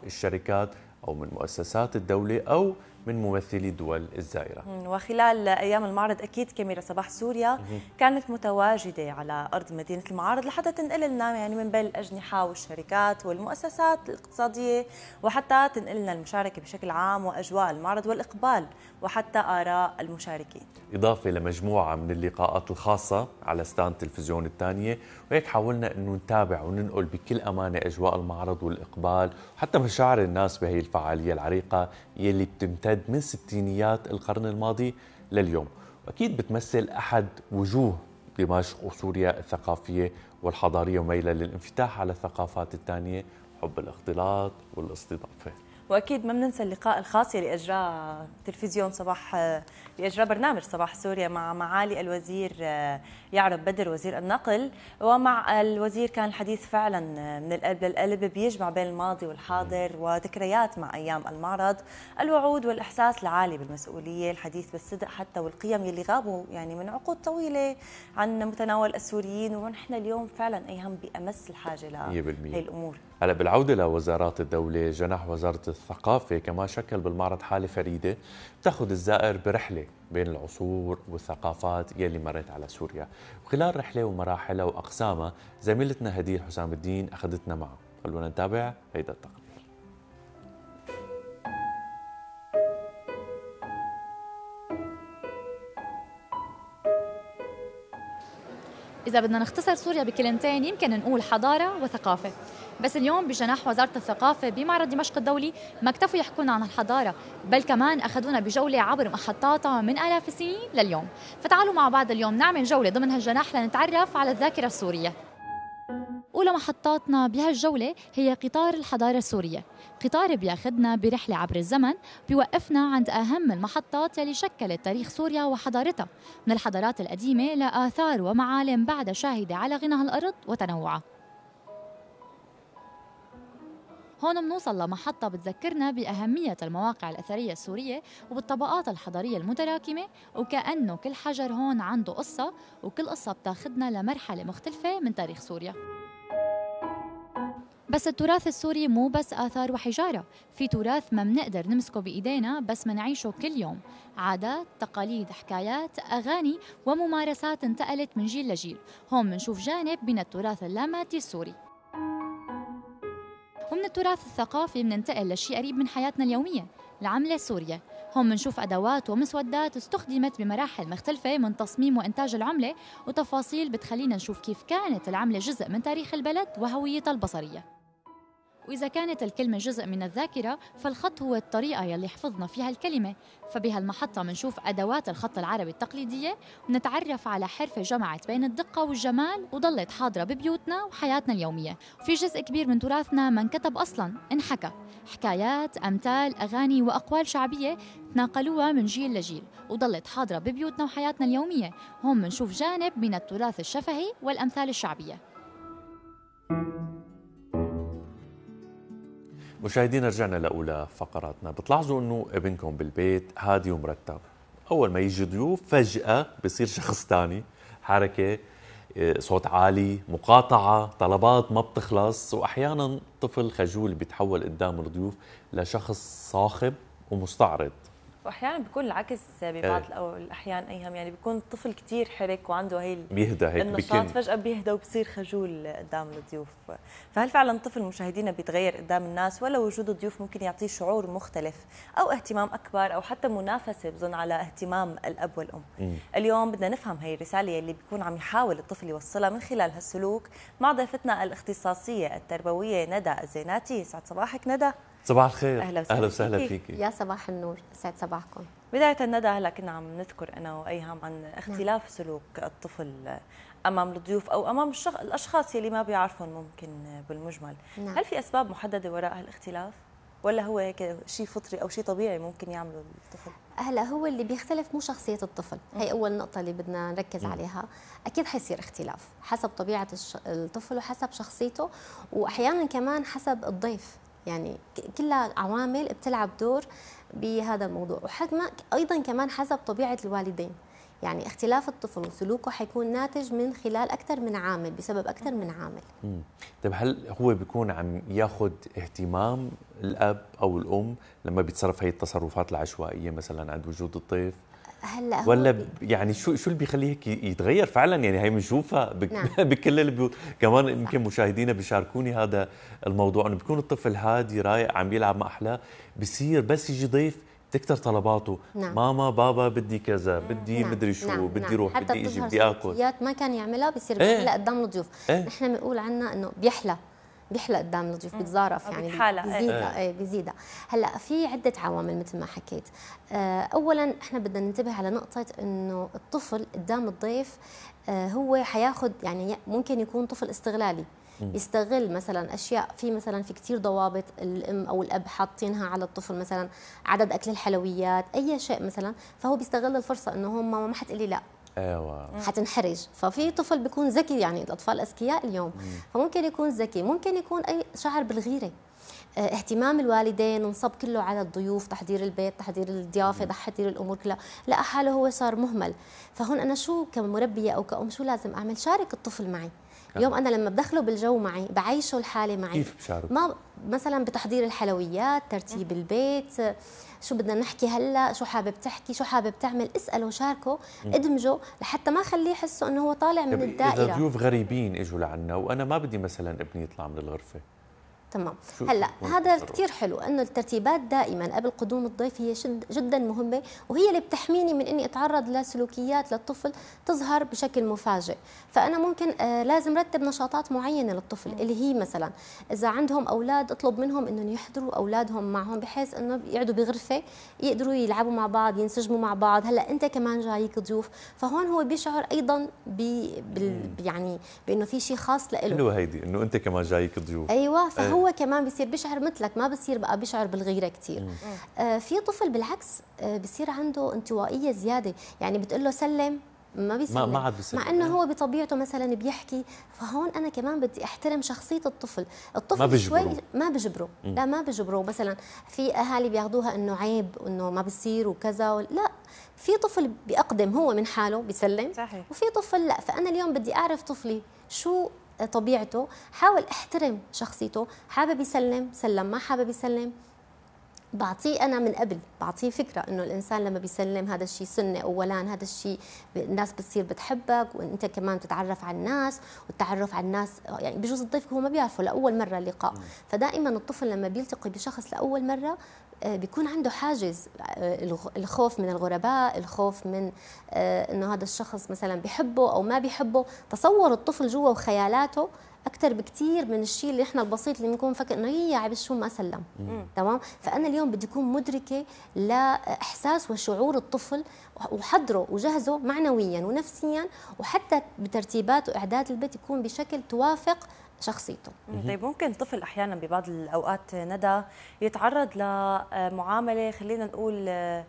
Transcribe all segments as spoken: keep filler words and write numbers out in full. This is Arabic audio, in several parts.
الشركات أو من مؤسسات الدولة أو من ممثلي الدول الزائرة. وخلال أيام المعرض أكيد كاميرا صباح سوريا كانت متواجدة على أرض مدينة المعارض لحتى تنقل لنا يعني من بين الأجنحة والشركات والمؤسسات الاقتصادية، وحتى تنقل لنا المشاركة بشكل عام وأجواء المعرض والإقبال وحتى آراء المشاركين، إضافة لمجموعة من اللقاءات الخاصة على ستاند تلفزيون الثانية. وهيك حاولنا أنه نتابع وننقل بكل أمانة أجواء المعرض والإقبال وحتى مشاعر الناس بهي الفعالية العريقة يلي بتمتد من ستينيات القرن الماضي لليوم، وأكيد بتمثل أحد وجوه دمشق وسوريا الثقافية والحضارية وميلة للانفتاح على الثقافات الثانية، حب الاختلاط والاستضافة. واكيد ما بننسى اللقاء الخاص اللي اجراه تلفزيون صباح اللي اجراه برنامج صباح سوريا مع معالي الوزير يعرب بدر وزير النقل، ومع الوزير كان الحديث فعلا من القلب للقلب، بيجمع بين الماضي والحاضر وذكريات مع ايام المعرض، الوعود والاحساس العالي بالمسؤوليه، الحديث بالصدق حتى والقيم اللي غابوا يعني من عقود طويله عن متناول السوريين، ونحن اليوم فعلا ايام بامس الحاجه لهي الامور. هلا بالعودة لوزارات الدولة، جناح وزارة الثقافة كمان شكل بالمعرض حالة فريدة بتاخذ الزائر برحلة بين العصور والثقافات يلي مرت على سوريا، وخلال رحلة ومراحلها وأقسامها زميلتنا هدير حسام الدين أخذتنا معه. خلونا نتابع هيدا التقرير. إذا بدنا نختصر سوريا بكلمتين يمكن نقول حضارة وثقافة، بس اليوم بجناح وزارة الثقافة بمعرض دمشق الدولي ما اكتفوا يحكونا عن الحضارة، بل كمان أخذونا بجولة عبر محطاتها من آلاف السنين لليوم. فتعالوا مع بعض اليوم نعمل جولة ضمن هالجناح لنتعرف على الذاكرة السورية. أولى محطاتنا بهالجولة هي قطار الحضارة السورية، قطار بياخدنا برحلة عبر الزمن بيوقفنا عند أهم المحطات يلي شكلت تاريخ سوريا وحضارتها، من الحضارات القديمة لآثار ومعالم بعد شاهدة على غنى الأرض وتنوعها. هون منوصل لمحطة بتذكرنا بأهمية المواقع الأثرية السورية وبالطبقات الحضارية المتراكمة، وكأنه كل حجر هون عنده قصة، وكل قصة بتاخدنا لمرحلة مختلفة من تاريخ سوريا. بس التراث السوري مو بس آثار وحجارة، في تراث ما بنقدر نمسكه بإيدينا بس منعيشه كل يوم، عادات، تقاليد، حكايات، أغاني وممارسات انتقلت من جيل لجيل. هون منشوف جانب من التراث اللامادي السوري. ومن التراث الثقافي بننتقل لشيء قريب من حياتنا اليومية، العملة السورية. هون منشوف أدوات ومسودات استخدمت بمراحل مختلفة من تصميم وإنتاج العملة، وتفاصيل بتخلينا نشوف كيف كانت العملة جزء من تاريخ البلد وهويتها البصرية. وإذا كانت الكلمة جزء من الذاكرة، فالخط هو الطريقة يلي حفظنا فيها الكلمة. فبهالمحطة منشوف أدوات الخط العربي التقليدية، ونتعرف على حرفة جمعت بين الدقة والجمال وضلت حاضرة ببيوتنا وحياتنا اليومية. وفي جزء كبير من تراثنا ما انكتب أصلاً، انحكى، حكايات، أمثال، أغاني وأقوال شعبية تناقلوها من جيل لجيل وضلت حاضرة ببيوتنا وحياتنا اليومية. هم منشوف جانب من التراث الشفهي والأمثال الشعبية. مشاهدينا رجعنا لأولى فقراتنا. بتلاحظوا أنه ابنكم بالبيت هادي ومرتب، أول ما يجي ضيوف فجأة بصير شخص تاني، حركة، صوت عالي، مقاطعة، طلبات ما بتخلص، وأحيانا طفل خجول بيتحول قدام الضيوف لشخص صاخب ومستعرض. واحيانا بيكون العكس ببعض ايه. الاحيان ايهم يعني بيكون الطفل كثير حرك وعنده هي بيهدى هيك النشاط، فجاه بيهدى وبصير خجول قدام الضيوف. فهل فعلا الطفل مشاهدينا بيتغير قدام الناس، ولا وجود الضيوف ممكن يعطيه شعور مختلف او اهتمام اكبر او حتى منافسه بظن على اهتمام الاب والام؟ م. اليوم بدنا نفهم هي الرساله اللي بيكون عم يحاول الطفل يوصلها من خلال هالسلوك مع ضيفتنا الاختصاصيه التربويه ندى الزيناتي. يسعد صباحك ندى. صباح الخير. اهلا وسهلا, أهلا وسهلا فيك. يا صباح النور، سعد صباحكم. بداية ندى، هلا كنا عم نذكر انا وايهم عن اختلاف سلوك الطفل امام الضيوف او امام الشخ... الاشخاص يلي ما بيعرفهم ممكن بالمجمل. نعم. هل في اسباب محدده وراء هالاختلاف، ولا هو هيك شيء فطري او شيء طبيعي ممكن يعمله الطفل؟ هلا هو اللي بيختلف مو شخصيه الطفل، هي اول نقطه اللي بدنا نركز م. عليها. اكيد حيصير اختلاف حسب طبيعه الش... الطفل وحسب شخصيته، واحيانا كمان حسب الضيف، يعني كلها عوامل بتلعب دور بهذا الموضوع. وحكما ايضا كمان حسب طبيعه الوالدين، يعني اختلاف الطفل وسلوكه حيكون ناتج من خلال اكثر من عامل، بسبب اكثر من عامل. مم. طيب هل هو بيكون عم ياخذ اهتمام الاب او الام لما بيتصرف هي التصرفات العشوائيه مثلا عند وجود الضيف؟ هلا ولا ب... يعني شو شو اللي بيخليه هيك يتغير فعلا؟ يعني هي بنشوفها بك... نعم. بكل البيوت، كمان يمكن مشاهدينا بيشاركوني هذا الموضوع، انه بيكون الطفل هادي رايق عم بيلعب مع احلاه، بصير بس يجي ضيف تكتر طلباته. نعم. ماما بابا بدي كذا، بدي نعم. مدري شو، نعم. بدي نعم. روح، بدي اجي، بدي اكل. حتى ما كان يعملها بصير بيعملها ايه؟ قدام الضيوف. ايه؟ نحن بنقول عنها انه بيحلى بيحلى قدام الضيوف، بيتظارف يعني بيزيدها. ايه بيزيدها. هلا في عده عوامل مثل ما حكيت. آه اولا احنا بدنا ننتبه على نقطه انه الطفل قدام الضيف آه هو حياخذ، يعني ممكن يكون طفل استغلالي، يستغل مثلا اشياء، في مثلا في كثير ضوابط الام او الاب حاطينها على الطفل، مثلا عدد اكل الحلويات، اي شيء مثلا، فهو بيستغل الفرصه انه هم ماما ما حتقلي لا، ايوه حتنحرج. ففي طفل بيكون ذكي، يعني الاطفال اذكياء اليوم، مم. فممكن يكون ذكي، ممكن يكون اي شعر بالغيره، اهتمام الوالدين انصب كله على الضيوف، تحضير البيت، تحضير الضيافه، تحضير الامور كلها، لقى حاله هو صار مهمل. فهون انا شو كمربيه او كأم شو لازم اعمل؟ شارك الطفل معي. اليوم انا لما بدخله بالجو معي، بعيشه الحاله معي. كيف بشارك؟ ما مثلا بتحضير الحلويات، ترتيب البيت، شو بدنا نحكي هلا، شو حابب تحكي، شو حابب تعمل، اساله، شاركه، ادمجه، لحتى ما خليه يحسه انه هو طالع من الدائره. اذا ضيوف غريبين اجوا لعنا وانا ما بدي مثلا ابني يطلع من الغرفه، تمام. هلا هذا كثير حلو انه الترتيبات دائما قبل قدوم الضيف هي شد جدا مهمه، وهي اللي بتحميني من اني اتعرض لسلوكيات للطفل تظهر بشكل مفاجئ. فانا ممكن آه لازم رتب نشاطات معينه للطفل، اللي هي مثلا اذا عندهم اولاد اطلب منهم انهم يحضروا اولادهم معهم، بحيث انه يقعدوا بغرفه يقدروا يلعبوا مع بعض، ينسجموا مع بعض. هلا انت كمان جايك ضيوف، فهون هو بيشعر ايضا ب يعني بانه في شيء خاص له. حلوه هيدي انه انت كمان جايك ضيوف. ايوه، فهو هو كمان بيصير بيشعر مثلك، ما بصير بقى بيشعر بالغيره كثير. آه في طفل بالعكس آه بصير عنده انطوائيه زياده، يعني بتقول له سلم ما بيسلم، ما عاد بيسلم، مع انه هو بطبيعته مثلا بيحكي. فهون انا كمان بدي احترم شخصيه الطفل. الطفل ما شوي ما بجبره، لا ما بجبره. مثلا في اهالي بياخذوها انه عيب، انه ما بصير وكذا، لا، في طفل بيقدم هو من حاله بيسلم، صحيح. وفي طفل لا. فانا اليوم بدي اعرف طفلي شو طبيعته، حاول احترم شخصيته، حابب يسلم سلم، ما حابب يسلم بعطيه. انا من قبل بعطيه فكره انه الانسان لما بيسلم هذا الشيء سنه، اولا هذا الشيء الناس بتصير بتحبك، وانت كمان بتتعرف على الناس، والتعرف على الناس يعني بجوز الضيف هو ما بيعرفه لاول مره اللقاء. فدائما الطفل لما بيلتقي بشخص لاول مره بيكون عنده حاجز، الخوف من الغرباء، الخوف من انه هذا الشخص مثلا بيحبه او ما بيحبه. تصور الطفل جوا وخيالاته اكثر بكثير من الشيء اللي احنا البسيط اللي بنكون فكر انه هي عبس شو ما سلم. تمام. فانا اليوم بدي اكون مدركه لاحساس وشعور الطفل، وحضره وجهزه معنويا ونفسيا، وحتى بترتيبات واعداد البيت يكون بشكل توافق شخصيته. طيب ممكن طفل احيانا ببعض الاوقات ندى يتعرض لمعامله خلينا نقول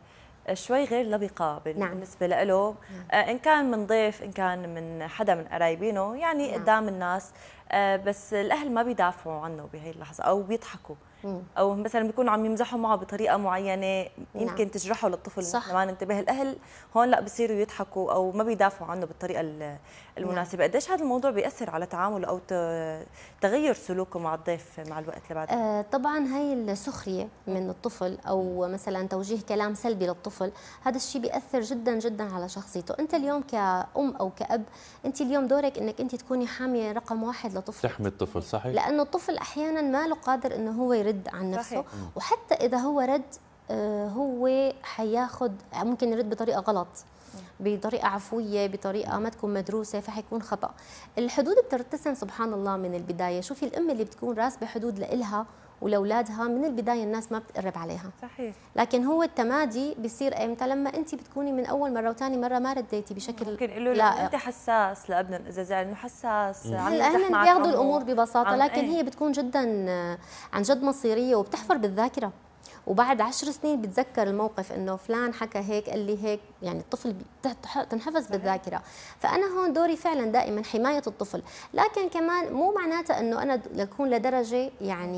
شوي غير لبقة بالنسبة نعم. له، نعم. إن كان من ضيف، إن كان من حدا من قرايبينه، يعني نعم. قدام الناس، بس الأهل ما بيدافعوا عنه بهي اللحظة، أو بيضحكوا، مم. أو مثلا بيكونوا عم يمزحوا معه بطريقة معينة يمكن نعم. تجرحه للطفل، صح. ما ننتبه. الأهل هون لا بصيروا يضحكوا أو ما بيدافعوا عنه بالطريقة المناسبة. نعم. قديش هذا الموضوع بيأثر على تعامله أو تغير سلوكه مع الضيف مع الوقت اللي بعده؟ آه طبعا هي السخرية من الطفل، أو مثلا توجيه كلام سلبي للطفل، هذا الشيء بيأثر جدا جدا على شخصيته. أنت اليوم كأم أو كأب، أنت اليوم دورك أنك أنت تكوني حامية رقم واحد لطفلك، تحمي الطفل، صحيح. لأنه الطفل أحيانا ما له قادر أنه هو يرد عن نفسه، صحيح. وحتى إذا هو رد آه هو حياخذ، ممكن يرد بطريقة غلط، بطريقة عفوية، بطريقة ما تكون مدروسة، فحيكون خطأ. الحدود بترتسم سبحان الله من البداية. شوفي الأم اللي بتكون راسبة حدود لإلها ولأولادها من البداية، الناس ما بتقرب عليها، صحيح. لكن هو التمادي بيصير امتى؟ لما انت بتكوني من اول مره وثاني مره ما رديتي بشكل ممكن يقولوا له انت حساس لابنهم، اذا زعل انه حساس، هلا هن بياخذوا الامور ببساطه، لكن ايه؟ هي بتكون جدا عن جد مصيريه وبتحفر بالذاكره، وبعد عشر سنين بتذكر الموقف انه فلان حكى هيك، قال لي هيك، يعني الطفل تنحفظ بالذاكره. فانا هون دوري فعلا دائما حمايه الطفل، لكن كمان مو معناتها انه انا اكون لدرجه يعني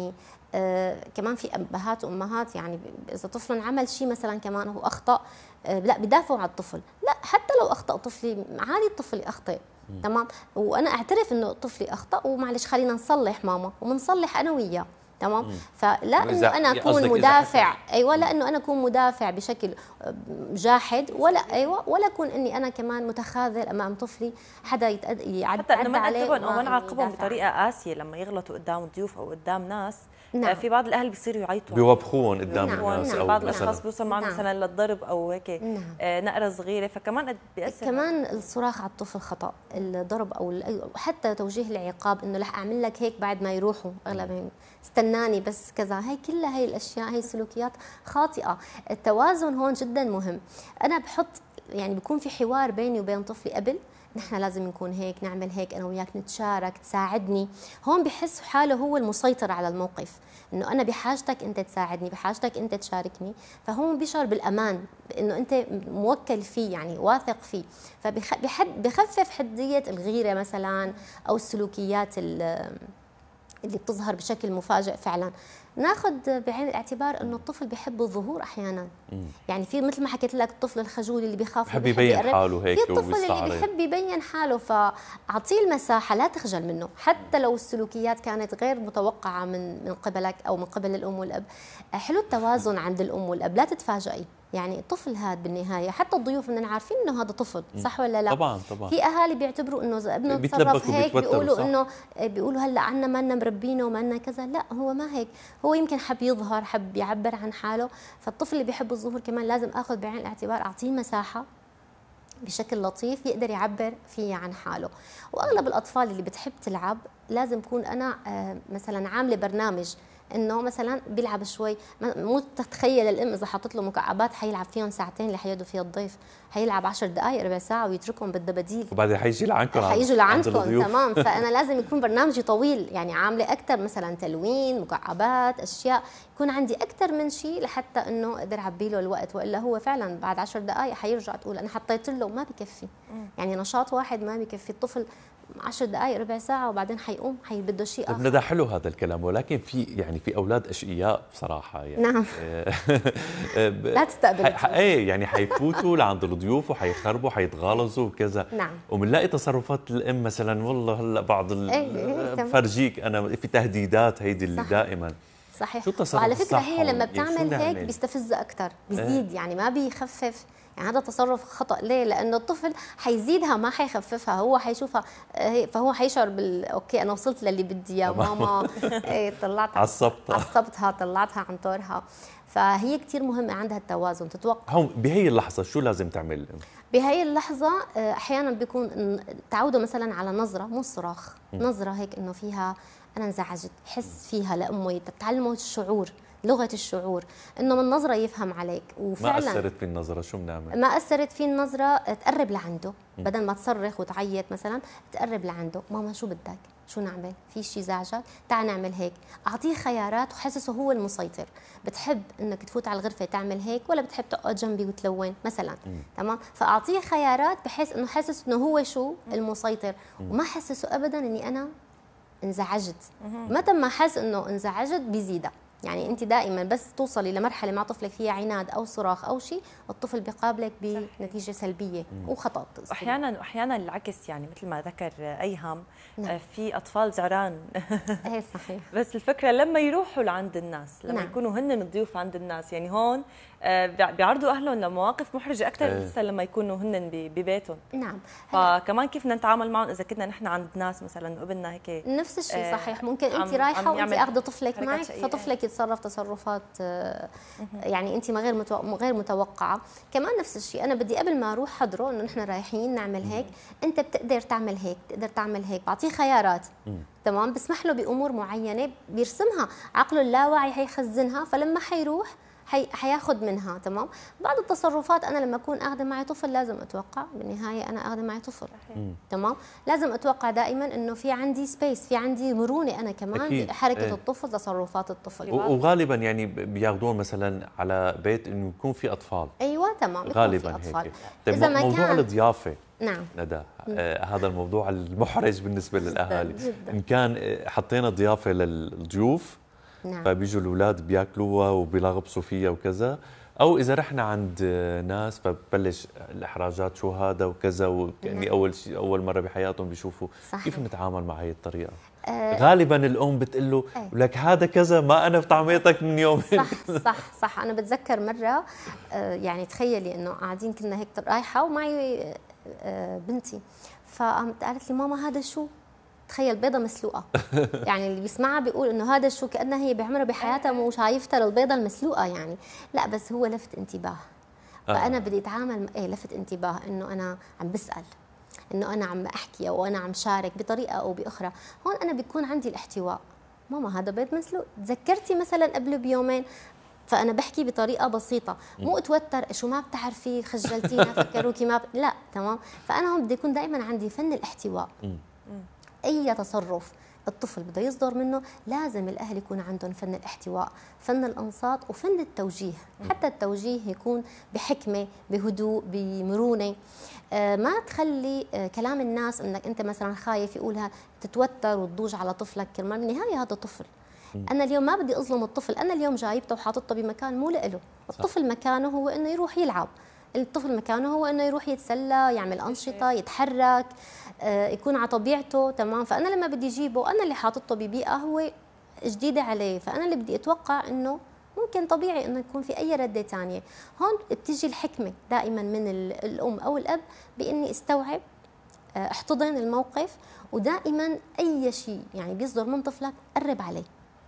آه كمان في ابهات وامهات يعني اذا طفل عمل شيء مثلا كمان هو اخطا، آه لا بدافعوا على الطفل، لا حتى لو اخطا طفلي عادي الطفل يخطئ. تمام، وانا اعترف انه طفلي اخطا ومعلش خلينا نصلح ماما وبنصلح انا وياه. تمام، فلا انه انا اكون مدافع، ايوه لا انه انا اكون مدافع بشكل جاحد، ولا ايوه ولا اكون اني انا كمان متخاذل امام طفلي حدا يتعدى حتى انه ما عليه نأدبهم او ما نعاقبهم بطريقه قاسيه لما يغلطوا قدام ضيوف او قدام ناس. نعم. في بعض الاهل بيصيروا يعيطوا بيوبخوهم قدام نعم. الناس، نعم. او بعض الاشخاص بيوصل معهم نعم. مثلا للضرب او هيك نعم. آه نقره صغيره، فكمان بيأثر. كمان الصراخ على الطفل خطا، الضرب او حتى توجيه العقاب انه رح اعمل لك هيك بعد ما يروحوا اغلبهم استناني بس كذا، هي كلها هي الاشياء هي سلوكيات خاطئه. التوازن هون جدا مهم. انا بحط يعني بكون في حوار بيني وبين طفلي قبل، نحن لازم نكون هيك نعمل هيك انا وياك نتشارك تساعدني. هون بحس حاله هو المسيطر على الموقف، انه انا بحاجتك انت تساعدني، بحاجتك انت تشاركني، فهون بيشعر بالامان انه انت موكل فيه يعني واثق فيه، فبخفف حديه الغيره مثلا او السلوكيات اللي بتظهر بشكل مفاجئ. فعلا ناخذ بعين الاعتبار انه الطفل بيحب الظهور احيانا، يعني في مثل ما حكيت لك الطفل الخجول اللي بيخاف بحب يبين حاله هيك، في الطفل اللي بيحب يبين حاله، فاعطيه المساحه لا تخجل منه حتى لو السلوكيات كانت غير متوقعه من من قبلك او من قبل الام والاب. حلو التوازن عند الام والاب، لا تتفاجئي، يعني الطفل هذا بالنهايه حتى الضيوف بدنا عارفين انه هذا طفل، صح ولا لا؟ طبعا طبعا. في اهالي بيعتبروا انه اذا ابنه تصرف هيك بيقولوا انه بيقولوا هلا عنا ما لنا مربينه وما لنا كذا، لا هو ما هيك، هو يمكن حب يظهر، حب يعبر عن حاله. فالطفل اللي بيحب الظهور كمان لازم اخذ بعين الاعتبار، اعطيه مساحه بشكل لطيف يقدر يعبر فيه عن حاله. واغلب الاطفال اللي بتحب تلعب لازم اكون انا مثلا عامله برنامج انه مثلا بيلعب شوي، مو تتخيل الام اذا حطت له مكعبات حيلعب فيهم ساعتين اللي حيقعدوا فيها الضيف، حيلعب عشر دقائق ربع ساعه ويتركهم بالدباديل وبعدين حيجي لعندكم، حيجوا لعندكم. تمام، فانا لازم يكون برنامجي طويل، يعني عامله اكثر مثلا تلوين، مكعبات، اشياء، يكون عندي اكثر من شيء لحتى انه اقدر اعبي له الوقت، والا هو فعلا بعد عشر دقائق حيرجع تقول انا حطيت له ما بكفي. يعني نشاط واحد ما بكفي الطفل، عشر دقائق ربع ساعة وبعدين حيقوم حي بده شيء آخر. ندى حلو هذا الكلام، ولكن في يعني في أولاد أشقياء بصراحة يعني. نعم. لا تستقبل. ايه يعني حيفوتوا لعند الضيوف وحيخربوا حيتغالظوا وكذا. نعم. وبنلاقي تصرفات الأم مثلا، والله هلا بعض فرجيك أنا في تهديدات هيدي اللي صحيح. دائما صحيح. شو التصرف وعلى فكرة الصح هي لما بتعمل هيك بيستفزها أكثر، بيزيد ايه؟ يعني ما بيخفف، يعني هذا تصرف خطأ. ليه؟ لأنه الطفل حيزيدها ما حيخففها، هو حيشوفها فهو حيشعر بال اوكي أنا وصلت للي بدي إياه ماما، إيه طلعتها عصبتها عصبتها طلعتها عن طورها. فهي كثير مهمة عندها التوازن. تتوقع هون بهي اللحظة شو لازم تعمل الأم؟ بهي اللحظة أحيانا بيكون تعودوا مثلا على نظرة، مو صراخ، نظرة هيك إنه فيها أنا انزعجت، حس فيها لأمه، تعلموا الشعور، لغة الشعور، إنه من نظرة يفهم عليك. وفعلا ما أثرت في النظرة شو بنعمل؟ ما أثرت في النظرة تقرب لعنده، بدل ما تصرخ وتعيط مثلا تقرب لعنده، ماما شو بدك؟ شو نعمل؟ في شيء زعجك؟ تعال نعمل هيك. أعطيه خيارات وحسسه هو المسيطر. بتحب إنك تفوت على الغرفة تعمل هيك ولا بتحب تقعد جنبي وتلون مثلا؟ مم. تمام؟ فأعطيه خيارات بحيث إنه حاسس إنه هو شو المسيطر، مم. وما حسسه أبدا إني أنا انزعجت. متى ما حس إنه انزعجت بيزيدها. يعني انت دائما بس توصلي لمرحله مع طفلك فيها عناد او صراخ او شيء، الطفل بيقابلك بنتيجه سلبيه وخطا. احيانا احيانا العكس، يعني مثل ما ذكر ايهم، نعم. في اطفال زعران ايه صحيح. بس الفكره لما يروحوا لعند الناس، لما نعم. يكونوا هن الضيوف عند الناس، يعني هون بيعرضوا اهلهم لمواقف محرجه اكثر لسه لما يكونوا هن ببيتهم. نعم. فكمان كيف بدنا نتعامل معهم اذا كنا نحن عند ناس مثلا وابننا هيك؟ نفس الشيء صحيح. ممكن انت رايحه وانت اخذه طفلك معك، فطفلك يتصرف تصرفات يعني انت ما غير متو... غير متوقعه. كمان نفس الشيء انا بدي قبل ما اروح حضره انه نحن رايحين نعمل هيك، انت بتقدر تعمل هيك، بتقدر تعمل هيك، بعطيه خيارات. تمام، بسمح له بامور معينه بيرسمها عقله اللاواعي، هيخزنها، فلما حيروح حي... حياخذ منها. تمام. بعض التصرفات انا لما اكون اخذه معي طفل لازم اتوقع، بالنهايه انا اخذه معي طفل. تمام، لازم اتوقع دائما انه في عندي سبيس، في عندي مرونه انا كمان أكيد. بحركه ايه. الطفل، تصرفات الطفل. وغالبا يعني بياخذون مثلا على بيت انه يكون في اطفال. ايوه تمام، غالبا في أطفال. هيك. طيب موضوع كان... الضيافه. نعم ندى، آه هذا الموضوع المحرج بالنسبه للاهالي. ان كان حطينا ضيافه للضيوف نعم. فبيجوا الاولاد بياكلوها وبيلغبصوا فيها وكذا، او اذا رحنا عند ناس فببلش الاحراجات شو هذا وكذا، وكاني نعم. اول شيء اول مره بحياتهم بيشوفوا صحيح. كيف نتعامل مع هي الطريقه. آه غالبا الام بتقول له أي. لك هذا كذا ما انا طعميتك من يومين. صح صح صح. انا بتذكر مره آه يعني تخيلي انه قاعدين كنا هيك رايحه ومعي آه بنتي، فقامت قالت لي ماما هذا شو؟ تخيل بيضه مسلوقه. يعني اللي بيسمعها بيقول انه هذا شو، كانها هي بعمرها بحياتها مو شايفتها للبيضه المسلوقه يعني. لا بس هو لفت انتباه. فانا بدي اتعامل ايه لفت انتباه انه انا عم بسال، انه انا عم احكي او انا عم شارك بطريقه او باخرى. هون انا بيكون عندي الاحتواء. ماما هذا بيض مسلوق، تذكرتي مثلا قبل بيومين؟ فانا بحكي بطريقه بسيطه، مو اتوتر شو ما بتعرفي خجلتينا فكروكي ما ب... لا تمام. فانا هون بدي يكون دائما عندي فن الاحتواء. اي تصرف الطفل بده يصدر منه لازم الاهل يكون عندهم فن الاحتواء، فن الانصات وفن التوجيه. حتى التوجيه يكون بحكمه، بهدوء، بمرونه. آه ما تخلي آه كلام الناس انك انت مثلا خايف يقولها تتوتر وتضوج على طفلك، كرمال بالنهايه هذا طفل. انا اليوم ما بدي اظلم الطفل، انا اليوم جايبته وحاططه بمكان مو له. الطفل مكانه هو انه يروح يلعب، الطفل مكانه هو انه يروح يتسلى، يعمل انشطه، يتحرك، آه يكون على طبيعته. تمام. فانا لما بدي اجيبه انا اللي حاططه ببيئه هو جديده عليه، فانا اللي بدي اتوقع انه ممكن طبيعي انه يكون في اي رده ثانيه. هون بتيجي الحكمه دائما من الام او الاب باني استوعب، احتضن الموقف، ودائما اي شيء يعني بيصدر من طفلك قرب عليه،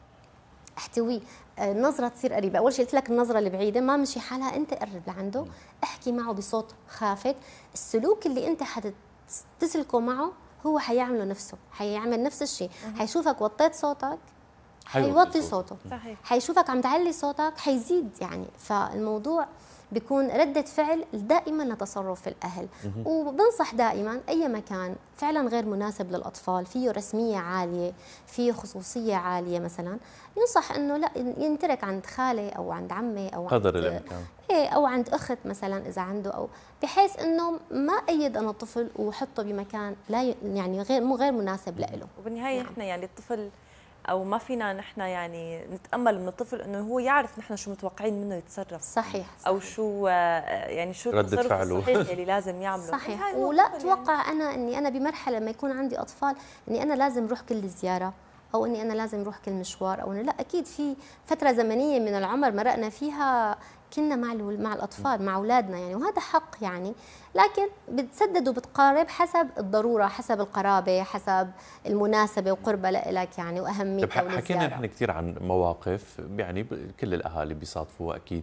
احتويه. النظره تصير قريبه. اول شيء قلت لك النظره البعيده ما مشي حالها، انت قرب لعنده، احكي معه بصوت خافت. السلوك اللي انت حتسلكه معه هو حيعمله نفسه، حيعمل نفس الشيء. حيشوفك وطيت صوتك حيوطي صوته، صحيح. حيشوفك عم تعلي صوتك حيزيد يعني. فالموضوع بيكون ردة فعل دائما لتصرف الأهل. وبنصح دائما أي مكان فعلا غير مناسب للأطفال، فيه رسمية عالية، فيه خصوصية عالية مثلا، ينصح أنه لا ينترك عند خالة أو عند عمة أو قدر عند الإمكان إيه أو عند أخت مثلا إذا عنده، أو بحيث أنه ما أيد أنا الطفل وحطه بمكان لا يعني غير مو غير مناسب له. وبالنهاية نحن يعني الطفل او ما فينا نحن يعني نتامل من الطفل انه هو يعرف نحن شو متوقعين منه يتصرف. صحيح, صحيح. او شو يعني شو التصرف الصحيح اللي لازم يعمله. صحيح. ولا اتوقع يعني انا اني انا بمرحله لما يكون عندي اطفال اني انا لازم اروح كل زياره، او اني انا لازم اروح كل مشوار، او انه لا، اكيد في فتره زمنيه من العمر مرقنا فيها كنا مع مع الاطفال مع اولادنا يعني، وهذا حق يعني. لكن بتسدد وبتقارب حسب الضروره، حسب القرابه، حسب المناسبه وقربها لك يعني، واهميتها وللزياره. حكينا نحن كثير عن مواقف يعني كل الاهالي بيصادفوها اكيد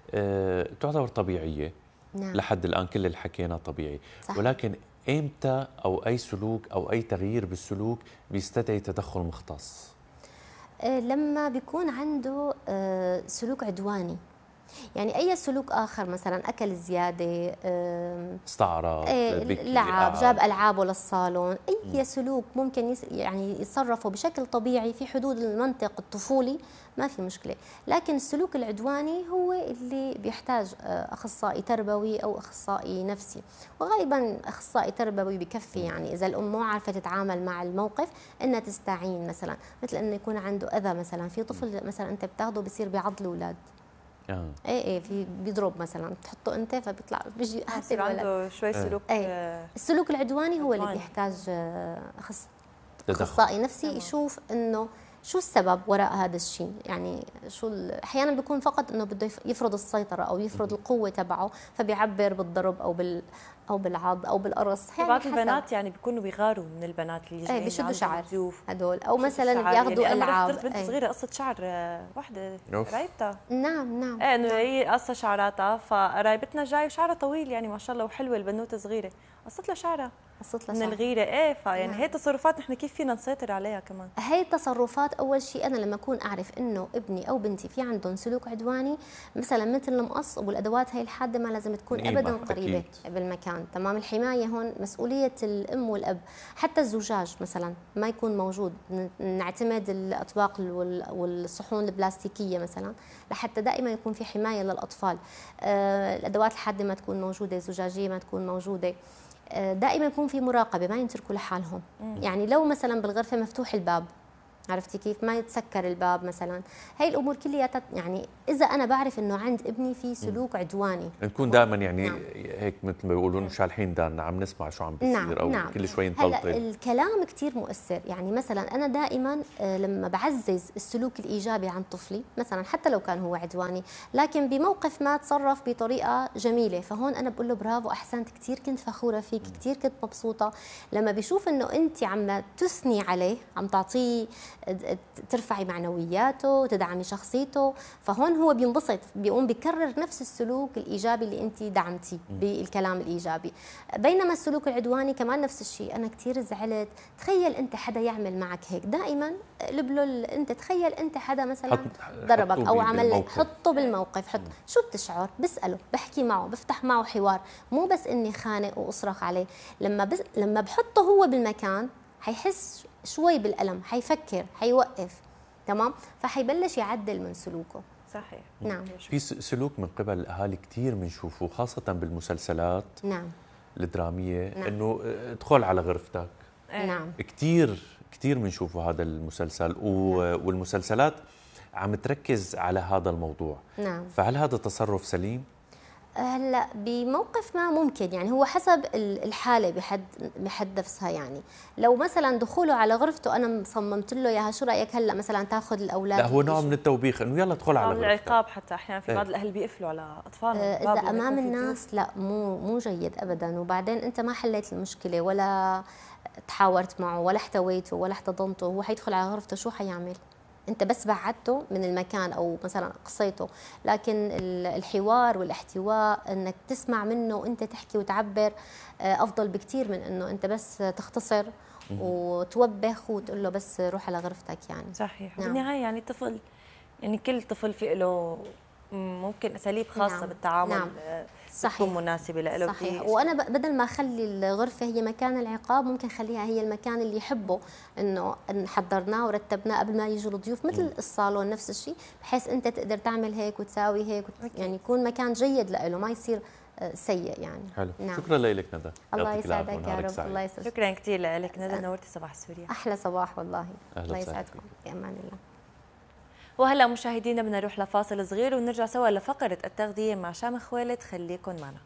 أه تعتبر طبيعيه. نعم. لحد الان كل اللي حكينا طبيعي. صح. ولكن امتى او اي سلوك او اي تغيير بالسلوك بيستدعي تدخل مختص؟ أه لما بيكون عنده أه سلوك عدواني، يعني اي سلوك اخر، مثلا اكل زياده، استعرض، ايه لعب، جاب العابه للصالون، اي م. سلوك ممكن يس يعني يتصرفوا بشكل طبيعي في حدود المنطق الطفولي ما في مشكله. لكن السلوك العدواني هو اللي بيحتاج اخصائي تربوي او اخصائي نفسي، وغالبا اخصائي تربوي بكفي يعني اذا الام مو عارفه تتعامل مع الموقف انها تستعين، مثلا مثل انه يكون عنده اذى، مثلا في طفل مثلا انت بتاخذه بصير بيعض الاولاد. اه ايه ايه في بيضرب مثلا، بتحطه انت فبيطلع بيجي بصير عنده شوي سلوك. ايه السلوك العدواني هو اللي بيحتاج أخص... اخصائي نفسي يشوف انه شو السبب وراء هذا الشيء، يعني شو احيانا بيكون فقط انه بده يفرض السيطره او يفرض القوه تبعه، فبيعبر بالضرب او بال او بالعض او بالقرص. يعني بعض البنات يعني بيكونوا بيغاروا من البنات اللي جايين بيشدوا شعر هدول، او مثلا بياخذوا يعني العاب. انا بنت أي. صغيره قصه شعر وحده قرايبتها. نعم نعم ايه انه هي قصه شعراتها، فقرايبتنا جاي وشعرها طويل يعني ما شاء الله وحلوه البنوته صغيره، قصت لها شعرها قصت لها من الغيره. ايه فيعني نعم. هي تصرفات نحن كيف فينا نسيطر عليها كمان؟ هي التصرفات اول شيء انا لما اكون اعرف انه ابني او بنتي في عندهم سلوك عدواني، مثلا مثل المقص والادوات هي الحاده ما لازم تكون ابدا قريبه أكيد. بالمكان. تمام. الحمايه هون مسؤوليه الام والاب. حتى الزجاج مثلا ما يكون موجود، نعتمد الاطباق والصحون البلاستيكيه مثلا لحتى دائما يكون في حمايه للاطفال. آه الادوات الحاده ما تكون موجوده، الزجاجيه ما تكون موجوده. دائما يكون في مراقبه، ما ينتركوا لحالهم. مم. يعني لو مثلا بالغرفه مفتوح الباب عرفتي كيف؟ ما يتسكر الباب مثلا. هي الامور كلها يعني اذا انا بعرف انه عند ابني في سلوك عدواني، نكون دائما يعني نعم. هيك مثل ما بيقولون شالحين دارنا، عم نسمع شو عم بيصير، نعم. او نعم. كل شوي هلا نطلطل. الكلام كثير مؤثر. يعني مثلا انا دائما لما بعزز السلوك الايجابي عند طفلي، مثلا حتى لو كان هو عدواني لكن بموقف ما تصرف بطريقه جميله، فهون انا بقول له برافو، احسنت، كثير كنت فخوره فيك، كثير كنت مبسوطه. لما بيشوف انه انت عم تثني عليه، عم تعطيه، ترفعي معنوياته، تدعمي شخصيته، فهون هو بينبسط، بيقوم بيكرر نفس السلوك الايجابي اللي انت دعمتيه بالكلام الايجابي. بينما السلوك العدواني كمان نفس الشيء، انا كثير زعلت، تخيل انت حدا يعمل معك هيك، دائما قلب له انت تخيل انت حدا مثلا ضربك او عمل لك، حطه بالموقف، حط شو بتشعر، بساله، بحكي معه، بفتح معه حوار، مو بس اني خانق واصرخ عليه. لما بس لما بحطه هو بالمكان حيحس شوي بالألم، حيفكر، حيوقف، تمام، فحيبلش يعدل من سلوكه. صحيح. نعم. في سلوك من قبل الاهالي كثير بنشوفه خاصه بالمسلسلات نعم الدراميه، نعم. انه ادخل على غرفتك. نعم. كثير كثير بنشوفه هذا المسلسل، والمسلسلات عم تركز على هذا الموضوع. نعم. فهل هذا تصرف سليم؟ هلا بموقف ما ممكن، يعني هو حسب الحاله بحد بحد نفسها. يعني لو مثلا دخوله على غرفته انا صممت له اياها، شو رايك هلا مثلا تاخذ الاولاد؟ لا، هو نوع من التوبيخ، انه يلا ادخل على غرفتك. العقاب حتى احيانا في بعض الاهل بيقفلوا على اطفالهم. آه اذا امام الناس لا، مو مو جيد ابدا. وبعدين انت ما حليت المشكله، ولا تحاورت معه، ولا احتويته، ولا احتضنته. هو حيدخل على غرفته شو حيعمل؟ انت بس بعدته من المكان او مثلا قصيته. لكن الحوار والاحتواء، انك تسمع منه وانت تحكي وتعبر، افضل بكثير من انه انت بس تختصر وتوبخ وتقول له بس روح على غرفتك. يعني صحيح. نعم. بالنهايه يعني الطفل، يعني كل طفل في له ممكن اساليب خاصه. نعم. بالتعامل. نعم. صحيح. تكون مناسبه له. صحيح. وانا بدل ما اخلي الغرفه هي مكان العقاب، ممكن خليها هي المكان اللي يحبه، انه حضرناه ورتبناه قبل ما يجوا الضيوف، مثل الصالون نفس الشيء، بحيث انت تقدر تعمل هيك وتساوي هيك، يعني يكون مكان جيد له، ما يصير سيء يعني. حلو. نعم. شكرا لك ندى. الله يسعدك يا رب. الله يسعدك. شكرا كثير لك ندى، نورتي صباح سوريا. احلى صباح والله. الله يسعدكم. في امان الله. وهلا مشاهدينا بدنا نروح لفاصل صغير ونرجع سوا لفقره التغذيه مع شامخ خوالد، خليكن معنا.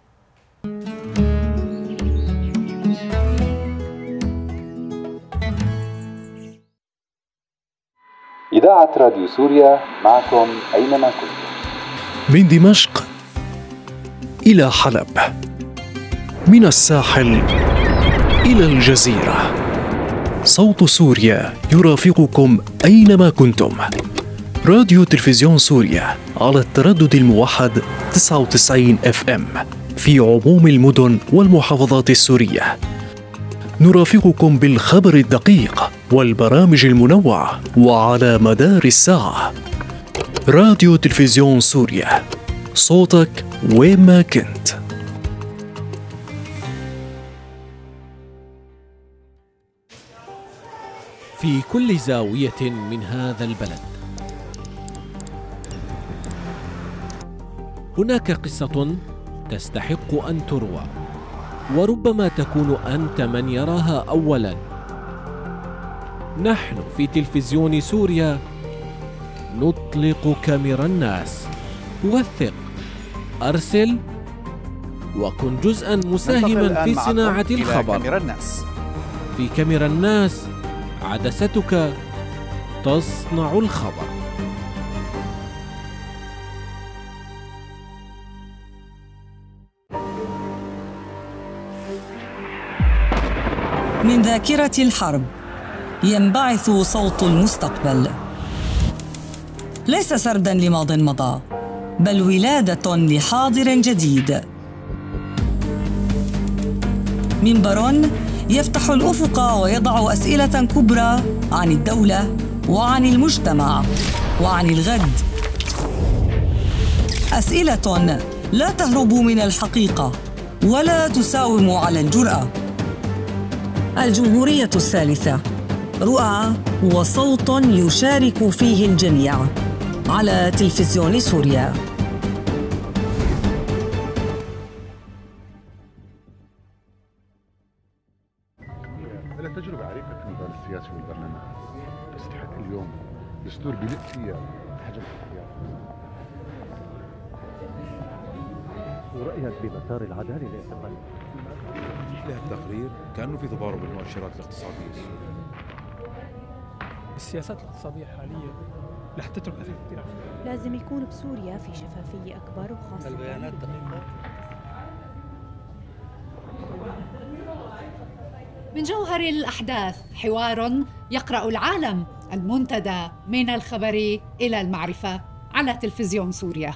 إذاعة راديو سوريا معكم أينما كنتم. من دمشق إلى حلب، من الساحل إلى الجزيرة، صوت سوريا يرافقكم أينما كنتم. راديو تلفزيون سوريا على التردد الموحد تسعة وتسعين اف ام في عموم المدن والمحافظات السورية. نرافقكم بالخبر الدقيق والبرامج المنوعة وعلى مدار الساعة. راديو تلفزيون سوريا، صوتك وين ما كنت. في كل زاوية من هذا البلد هناك قصة تستحق أن تروى، وربما تكون أنت من يراها أولاً. نحن في تلفزيون سوريا نطلق كاميرا الناس. وثق، أرسل، وكن جزءاً مساهماً في صناعة الخبر. كاميرا الناس. في كاميرا الناس عدستك تصنع الخبر. من ذاكرة الحرب ينبعث صوت المستقبل، ليس سردا لماض مضى، بل ولادة لحاضر جديد. منبر يفتح الأفق ويضع أسئلة كبرى عن الدولة وعن المجتمع وعن الغد. أسئلة لا تهرب من الحقيقة ولا تساوم على الجرأة. الجمهورية الثالثة، رؤى وصوت يشارك فيه الجميع على تلفزيون سوريا. لها تجربة عريقة في النضال السياسي والبرلمان، تستحق اليوم الدستور بيلق فيها حجم الاختيار. ورأيك بمسار العدالة للأقل؟ مثل هالتقرير كأنه في تضارب بالمؤشرات الاقتصادية السورية. السياسات الاقتصادية الحالية رح تترك أثر كثير. لازم يكون بسوريا في شفافية أكبر وخاصة البيانات دقيقة. من جوهر الأحداث حوار يقرأ العالم، المنتدى من الخبر إلى المعرفة على تلفزيون سوريا.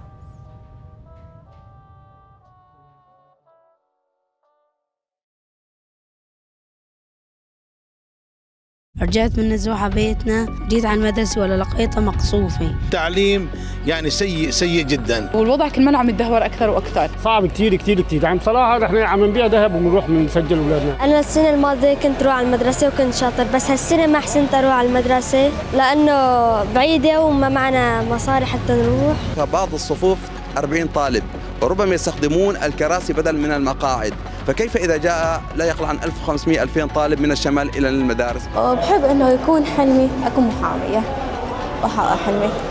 رجعت من نزوحة بيتنا، جيت على المدرسة ولا لقيتها مقصوفة. تعليم يعني سيء سيء جدا، والوضع كل ما عم يتدهور أكثر وأكثر. صعب كثير كثير كثير. يعني بصراحة نحن عم نبيع ذهب وبنروح بنسجل أولادنا. أنا السنة الماضية كنت روح على المدرسة وكنت شاطر، بس هالسنة ما حسنت أروح على المدرسة لأنه بعيدة وما معنا مصاري حتى نروح. فبعض الصفوف أربعين طالب وربما يستخدمون الكراسي بدل من المقاعد، فكيف إذا جاء لا يقل عن ألف وخمسمئة ألفين طالب من الشمال إلى المدارس؟ بحب إنه يكون حلمي أكون محامية وأحقق حلمي.